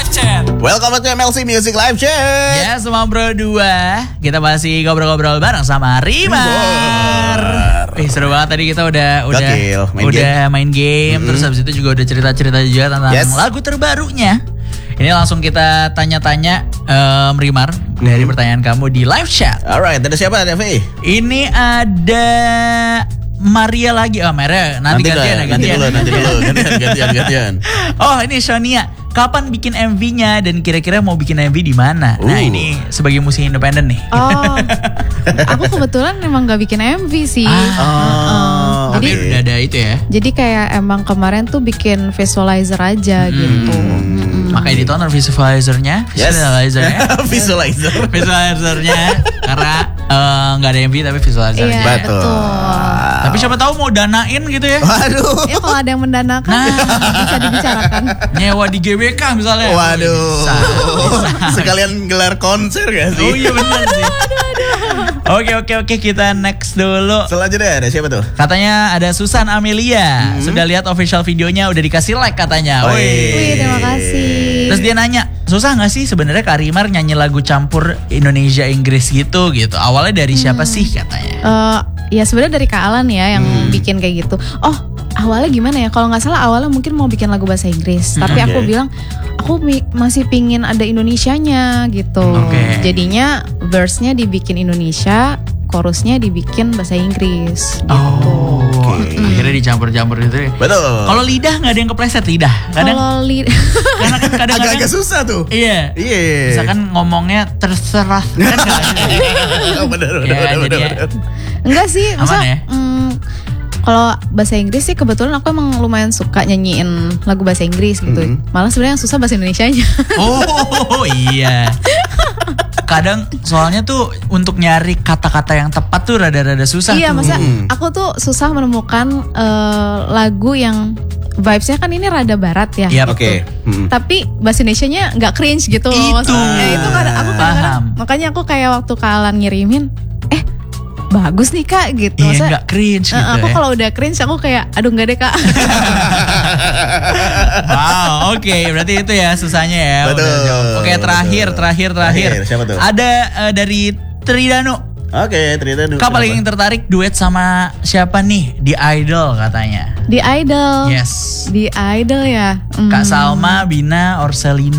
Live Chat. Welcome back to MLC Music Live Chat. Ya, semua bro 2. Kita masih ngobrol-ngobrol bareng sama Rimar. Seru banget tadi kita udah main game. Terus habis itu juga udah cerita-cerita juga tentang lagu terbarunya. Ini langsung kita tanya-tanya Rimar dari pertanyaan kamu di live chat. Alright, ada siapa ada V? Ini ada Maria lagi. Oh, Maria nanti gantian. Oh, ini Sonia. Kapan bikin MV-nya dan kira-kira mau bikin MV di mana? Nah, ini sebagai musisi independen nih. Oh, aku kebetulan emang gak bikin MV sih. Tapi udah ada itu ya. Jadi kayak emang kemarin tuh bikin visualizer aja gitu. Makanya ditonton visualizernya. Visualizernya karena nggak ada MV tapi visualizer. Iya, betul. Tapi siapa tahu mau danain gitu ya. Waduh. Ya kalau ada yang mendanakan bisa dibicarakan. Nyewa di GBK misalnya. Waduh. Bisa. Sekalian gelar konser gak sih? Oh iya benar sih. Oke, kita next dulu. Selanjutnya ada siapa tuh? Katanya ada Susan Amelia. Sudah lihat official videonya, udah dikasih like katanya. Wih, terima kasih. Terus dia nanya, susah gak sih sebenarnya Kak Rimar nyanyi lagu campur Indonesia Inggris gitu? Awalnya dari siapa sih katanya? Ya sebenarnya dari Kak Alan ya yang bikin kayak gitu. Oh, awalnya gimana ya? Kalau nggak salah awalnya mungkin mau bikin lagu bahasa Inggris, tapi aku bilang aku masih pingin ada Indonesianya gitu. Jadinya verse-nya dibikin Indonesia, chorusnya dibikin bahasa Inggris. Gitu. Akhirnya dicampur-campur gitu ya. Betul. Kalau lidah nggak ada yang kepleset lidah. Kalau lidah, karena kan kadang-kadang agak susah tuh. Iya. Misalkan ngomongnya terserah. Bener. Enggak sih, maksudnya kalau bahasa Inggris sih kebetulan aku emang lumayan suka nyanyiin lagu bahasa Inggris gitu. Malah sebenarnya yang susah bahasa Indonesianya. Oh iya. Kadang soalnya tuh untuk nyari kata-kata yang tepat tuh rada-rada susah. Iya, tuh. maksudnya aku tuh susah menemukan lagu yang vibes-nya kan ini rada barat ya. Gitu. Tapi bahasa Indonesianya nggak cringe gitu loh. Itu. Itu kan aku kadang-kadang, makanya aku kayak waktu Kak Alan ngirimin, bagus nih Kak gitu. Iya, nggak cringe gitu aku ya. kalau udah cringe aku kayak aduh nggak deh Kak. Wow, oke, berarti itu ya susahnya ya. Betul. Oke, terakhir. Siapa tuh? Ada dari Tridano. Oke, Tridano. Kak paling tertarik duet sama siapa nih di Idol katanya? Di Idol. Yes. Di Idol ya. Kak Salma, Bina, Orselina.